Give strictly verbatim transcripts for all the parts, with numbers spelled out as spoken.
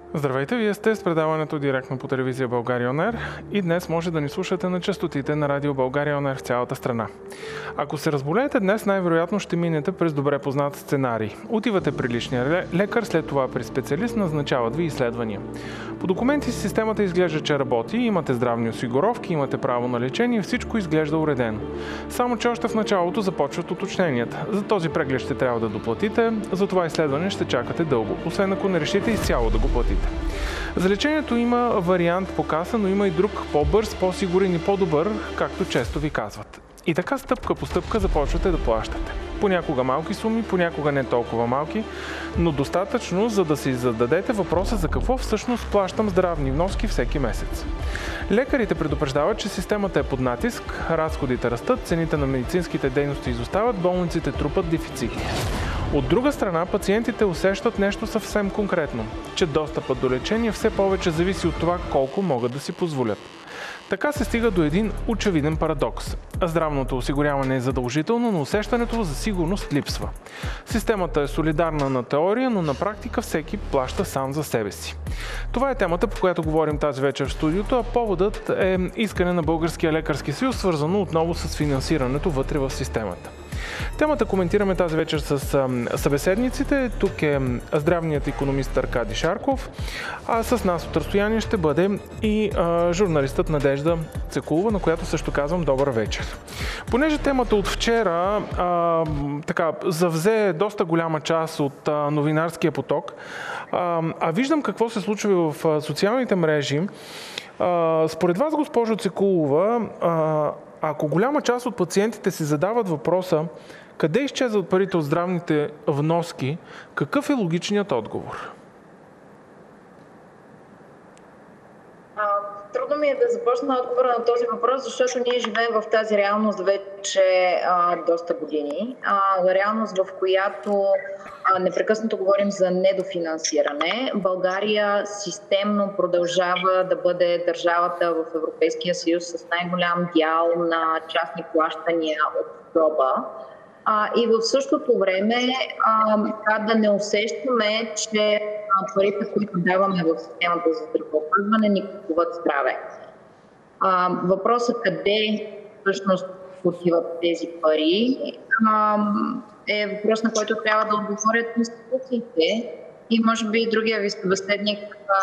Здравейте, вие сте с предаването директно по телевизия България Он Ер и днес може да ни слушате на честотите на радио България Он Ер в цялата страна. Ако се разболеете днес, най-вероятно ще минете през добре познат сценарий. Отивате при личния лекар, след това при специалист, назначават ви изследвания. По документи системата изглежда, че работи, имате здравни осигуровки, имате право на лечение, всичко изглежда уредено. Само че още в началото започват уточненията. За този преглед ще трябва да доплатите, за това изследване ще чакате дълго, освен ако не решите изцяло да го платите. За лечението има вариант по каса, но има и друг по-бърз, по-сигурен и по-добър, както често ви казват. И така стъпка по стъпка започвате да плащате. Понякога малки суми, понякога не толкова малки, но достатъчно, за да си зададете въпроса за какво всъщност плащам здравни вноски всеки месец. Лекарите предупреждават, че системата е под натиск, разходите растат, цените на медицинските дейности изостават, болниците трупат дефицити. От друга страна, пациентите усещат нещо съвсем конкретно, че достъпът до лечение все повече зависи от това колко могат да си позволят. Така се стига до един очевиден парадокс. Здравното осигуряване е задължително, но усещането за сигурност липсва. Системата е солидарна на теория, но на практика всеки плаща сам за себе си. Това е темата, по която говорим тази вечер в студиото, а поводът е искане на Българския лекарски съюз, свързано отново с финансирането вътре в системата. Темата коментираме тази вечер с а, събеседниците. Тук е здравният икономист Аркадий Шарков, а с нас от разстояние ще бъде и а, журналистът Надежда Цекулова, на която също казвам добър вечер. Понеже темата от вчера а, така, завзе доста голяма част от а, новинарския поток, а, а виждам какво се случва в а, социалните мрежи. А, според вас, госпожо Цекулова, а, ако голяма част от пациентите си задават въпроса къде изчезват парите от здравните вноски, какъв е логичният отговор? А, трудно ми е да започна отговора на този въпрос, защото ние живеем в тази реалност вече а, доста години. А, реалност, в която а, непрекъснато говорим за недофинансиране. България системно продължава да бъде държавата в Европейския съюз с най-голям дял на частни плащания от джоба. А, и в същото време а, да не усещаме, че а, парите, които даваме в системата за здравеопазване, ни купуват здраве. А, въпросът къде всъщност отиват тези пари а, е въпрос, на който трябва да отговорят институциите и може би другия ви събеседник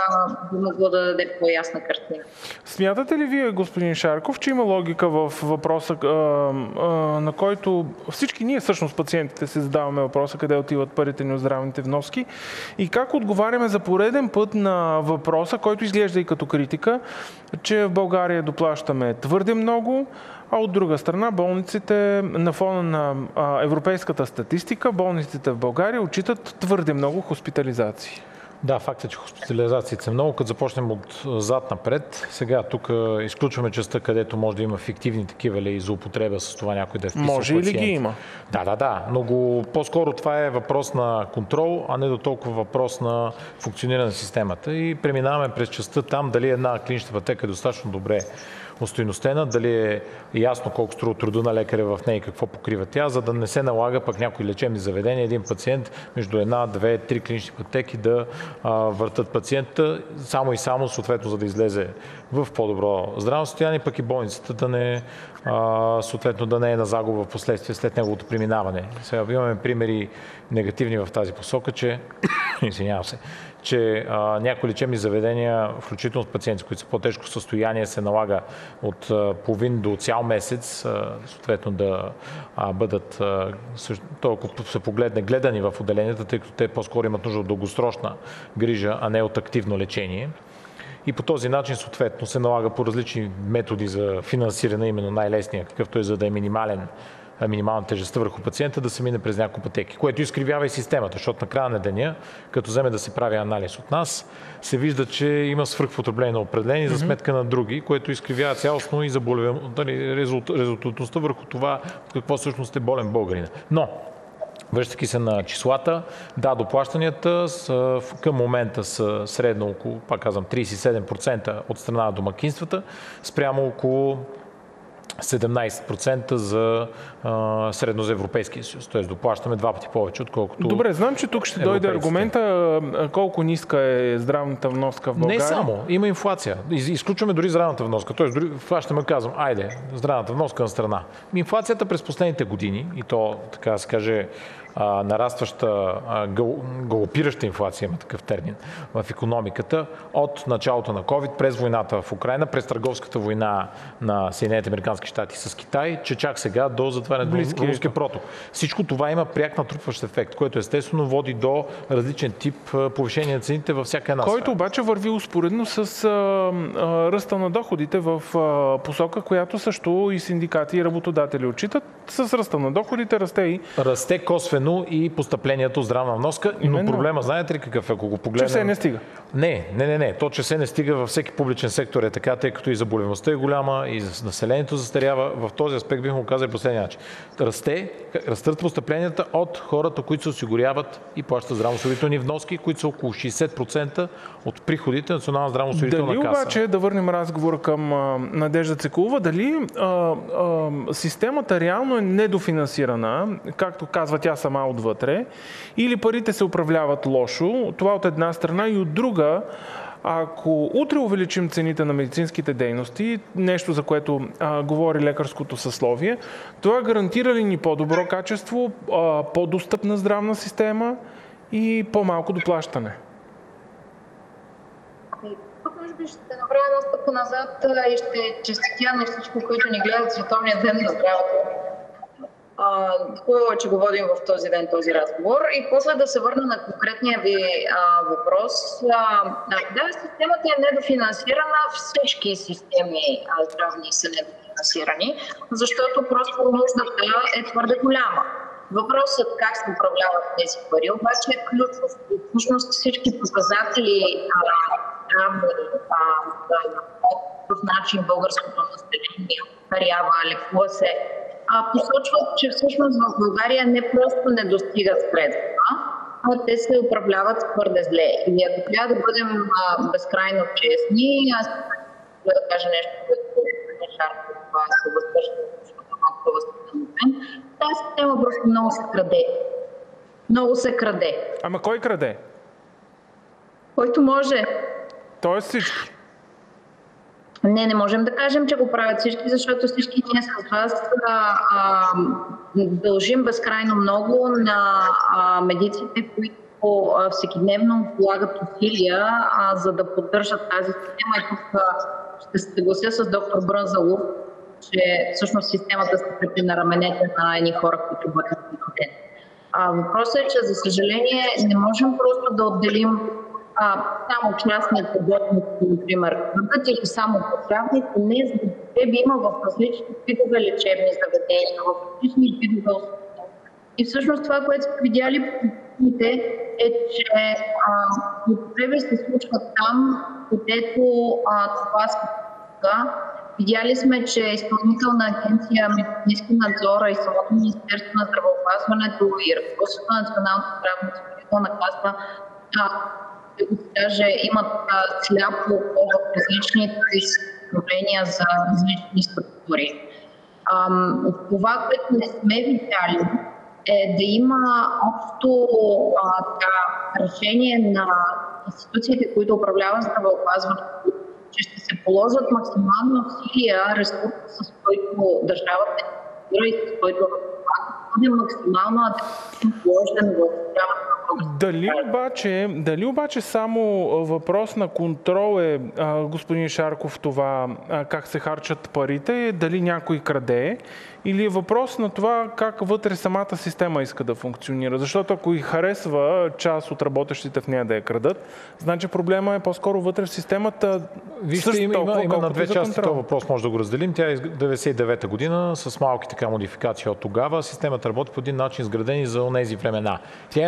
би могло да даде по-ясна картина. Смятате ли вие, господин Шарков, че има логика в въпроса, а, а, на който всички ние, всъщност пациентите, се задаваме въпроса къде отиват парите ни от здравните вноски и как отговаряме за пореден път на въпроса, който изглежда и като критика, че в България доплащаме твърде много, а от друга страна болниците на фона на а, европейската статистика, болниците в България отчитат твърде много хоспитализации. Да, факт е, че хоспитализациите са много. Като започнем от зад напред, сега тук изключваме частта, където може да има фиктивни такива или злоупотреба с това някой да е вписал може пациент. Може или ги има? Да, да, да. Но го, по-скоро това е въпрос на контрол, а не до толкова въпрос на функциониране на системата. И преминаваме през частта там, дали една клинична пътека е достатъчно добре остойностена, дали е ясно колко струва труда на лекаря в нея и какво покрива тя, за да не се налага пък някои лечебни заведения, един пациент между една, две, три клинични пътеки да а, въртат пациента, само и само съответно за да излезе в по-добро здравно състояние, пък и болницата да не, а, съответно да не е на загуба в последствие след неговото преминаване. Сега имаме примери негативни в тази посока, че извинявам се, че а, някои лечебни заведения, включително с пациенти, които са в по-тежко състояние, се налага от а, половин до цял месец, а, съответно да а, бъдат, а, толкова се погледне, гледани в отделенията, тъй като те по-скоро имат нужда от дългосрочна грижа, а не от активно лечение. И по този начин, съответно, се налага по различни методи за финансиране, именно най-лесния, какъвто е, за да е минимален минимална тежестта върху пациента, да се мине през няколко пътеки, което изкривява и системата, защото на края на деня, като вземе да се прави анализ от нас, се вижда, че има свръхпотребление на определени за сметка на други, което изкривява цялостно и резултатността върху това какво всъщност е болен българина. Но връщайки се на числата, да, доплащанията са, към момента са средно около, пак казвам, трийсет и седем процента от страна на домакинствата, спрямо около седемнайсет процента за а, средно за Европейския съюз. Т.е. доплащаме два пъти повече, отколкото. Добре, знам, че тук ще дойде аргумента колко ниска е здравната вноска в България. Не само, има инфлация. Изключваме дори здравната вноска. Т.е. дори фащаме, казвам, айде, здравната вноска на страна. Инфлацията през последните години, и то, така да се каже, а, нарастваща, а, гал, галопираща инфлация, има такъв термин, в икономиката, от началото на COVID, през войната в Украйна, през търговската война на Съединените американски щати с Китай, че чак сега до затварянето на Руския проток. Всичко това има пряк натрупващ ефект, който естествено води до различен тип повишение на цените във всяка една сфера. Който обаче върви успоредно с а, а, ръста на доходите в а, посока, която също и синдикати и работодатели отчитат. С ръста на доходите расте и... Расте косвено и постъплението здравна вноска, но Именно. проблема, знаете ли какъв е, ако го погледнем? Че все не стига. Не, не, не, не. То, че все не стига във всеки публичен сектор е така, тъй като и заболеваността е голяма, и населението застарява. В този аспект бихме го казали последния начин. Расте, растат постъпленията от хората, които се осигуряват и плащат здравноосигурителни вноски, които са около шейсет процента от приходите на Национална здравноосигурителна каса. Дали обаче, да върнем разговора към а, Надежда Цекулова, дали а, а, системата реално е недофинансирана, както казва тя сама отвътре, или парите се управляват лошо, това от една страна, и от друга, ако утре увеличим цените на медицинските дейности, нещо за което а, говори лекарското съсловие, това гарантира ли ни по-добро качество, а, по-достъпна здравна система и по-малко доплащане? Тук може би ще направя една стъпка назад и ще честитя на всички, които ни гледат Световния ден на здравето. Хубаво е, че го водим в този ден този разговор. И после да се върна на конкретния ви а, въпрос. А, да, системата е недофинансирана, всички системи а, здравни са недофинансирани, защото просто нуждата е твърде голяма. Въпросът как се управляват тези пари обаче е ключов. Всъщност всички показатели здравни, по какъв начин българското население дарява, лекува се, А, посочват, че всъщност в България не просто не достигат средства, а те се управляват твърде зле. И ако трябва да бъдем а, безкрайно честни, аз трябва да кажа нещо, което не шарко това се въздържа, защото малко възстановен. Тази система просто много се краде. Много се краде. Ама кой краде? Който може. Тоест всички. Не, не можем да кажем, че го правят всички, защото всички ние с вас а, а, дължим безкрайно много на а, медиците, които а, всекидневно полагат усилия, а, за да поддържат тази система. И тук а, ще се съглася с доктор Брънзалов, че всъщност системата се крепи на раменете на едни хора, които бъдат на ден. А, въпросът е, че за съжаление не можем просто да отделим А, само частните болници, например, бъдат или само държавните, не, за да би има в различни видове лечебни заведения, в различни видове услуги. И всъщност това, което сме видяли по годините, е, че употреби се случват там, където а, това се случва. Видяли сме, че Изпълнителна агенция Медицински надзор и самото Министерство на здравеопазването и ръководството на Националната здравноосигурителна каса да го каже, имат сляпо в различните проблеми за различни структури. Ам, това, което не сме видяли, е да има общо а, да, решение на институциите, които управляват здравеопазването, че ще се положат максимално усилия, ресурс, с който държавата и с който бъде максимално адекватно положен в здравата. Дали обаче, дали обаче само въпрос на контрол е, а, господин Шарков, това а, как се харчат парите, дали някой краде, или е въпрос на това как вътре самата система иска да функционира? Защото ако и харесва част от работещите в нея да я крадат, значи проблема е по-скоро вътре в системата. Вижте, има, толкова, има на две части този въпрос, може да го разделим. Тя е деветдесет и девета година с малки така модификации от тогава. Системата работи по един начин, изградени за онези времена. Тя има нужда да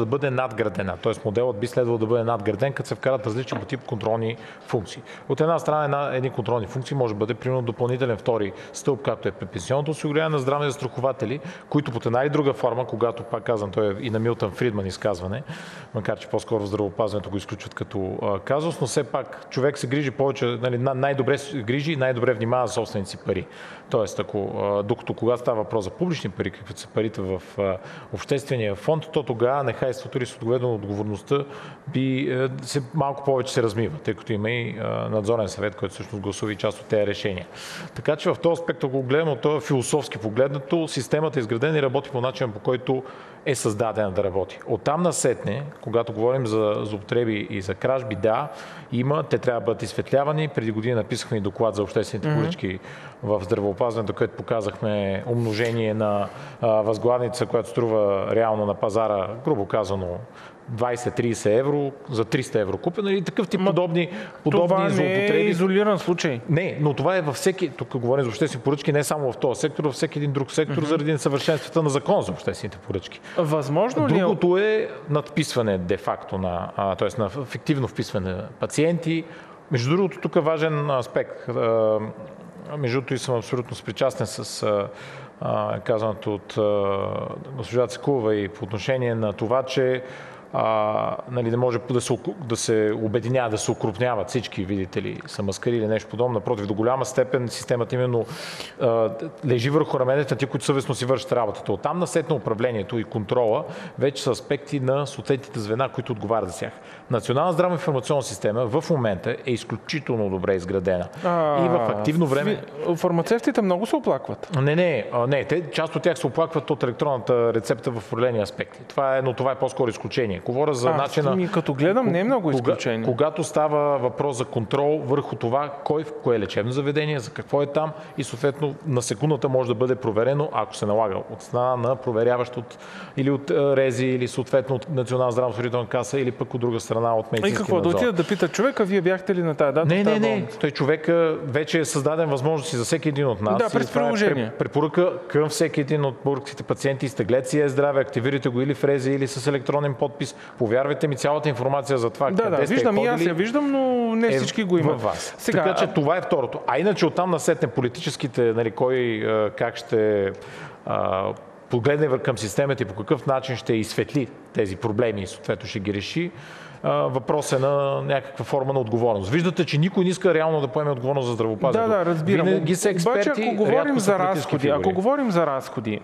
бъде надградена. Тоест моделът би следвало да бъде надграден, като се вкарат различни тип контролни функции. От една страна една, едни контролни функции може да бъде примерно допълнителен втори стълб, както е при пенсионното осигуряване на здравни застрахователи, които под една или друга форма, когато, пак казвам, той е и на Милтън Фридман изказване, макар че по-скоро в здравеопазването го изключват като а, казус, но все пак човек се грижи повече, нали, най-добре се грижи и най-добре внимава за собствените си пари. Тоест, ако, а, докато когато става въпрос за публични пари, каквито са парите в а, обществения фонд, то тогава нехайството или съответно отговорността би а, се, малко повече се размива, тъй като има и а, надзорен съвет, който всъщност гласува и част от тези решения. Така че в този аспект, ако го гледам от това философски погледнато, системата е изградена и работи по начин, по който е създадена да работи. Оттам насетне, когато говорим за злоупотреби и за кражби, да, има, те трябва да бъдат изсветлявани. Преди година написахме и доклад за обществените поръчки mm-hmm. в здравеопазването, където показахме умножение на а, възглавница, която струва реално на пазара, грубо казано, двайсет-трийсет евро за триста евро купено и такъв тип подобни, подобни това злоупотреби. Това не е изолиран случай. Не, но това е във всеки, тук говорим за обществени поръчки, не само в този сектор, във всеки един друг сектор, mm-hmm. заради несъвършенствата на закон за обществените поръчки. Възможно ли е? Другото е надписване де-факто на, т.е. на фиктивно вписване на пациенти. Между другото, тук е важен аспект. Между другото и съм абсолютно съпричастен с казаното от госпожа Цекулова и по отношение на това, че А, нали, не може да се, да се обединява, да се укрупняват всички, видите ли, са маскари или нещо подобно. Напротив, до голяма степен системата именно а, лежи върху раменете на тези, които съвестно си вършат работата. Оттам насетне управлението и контрола вече са аспекти на съответните звена, които отговарят за тях. Национална здравна информационна система в момента е изключително добре изградена. А, и в активно време... Фармацевтите много се оплакват. Не, не, не. Те, част от тях се оплакват от електронната рецепта в определени аспекти. Това е, но това е по-скоро изключение. Говоря за а, начина... Ми, като гледам, не е много изключение. Кога, когато става въпрос за контрол върху това, кой в кое е лечебно заведение, за какво е там и съответно на секундата може да бъде проверено, ако се налага от страна на проверяващ от, или от РЕЗИ, или съответно от Национална здравноосигурителна каса, или пък от друга страна от медицински надзор. И какво, да отидат да питат човека, вие бяхте ли на тази дата? Не, не, не. Той човека вече е създаден възможности за всеки един от нас. Да, през приложение. Е препоръка към всеки един от българските пациенти. Изтеглете си е здраве, активирайте го или в РЕЗИ, или с електронен подпис. Повярвайте ми, цялата информация за това, да, къде да, сте виждам ходили, и аз я виждам, но не е всички го имат. Вас. Сега, така че това е второто. А иначе оттам насетне политическите, нали, кой как ще а, погледне към системата и по какъв начин ще изсветли тези проблеми и съответно ще ги реши, въпрос е на някаква форма на отговорност. Виждате, че никой не иска реално да поеме отговорност за здравеопазването. Да, да, разбирам. Винаги са експерти, обаче, ако говорим за разходи, фигури. ако говорим за разходи,